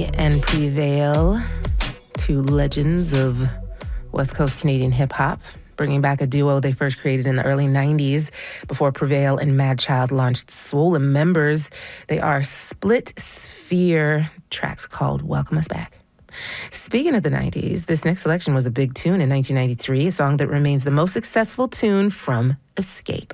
Lee and Prevail, two legends of West Coast Canadian hip-hop, bringing back a duo they first created in the early 90s before Prevail and Madchild launched Swollen Members. They are Split Sphere, tracks called Welcome Us Back. Speaking of the 90s, this next selection was a big tune in 1993, a song that remains the most successful tune from Escape.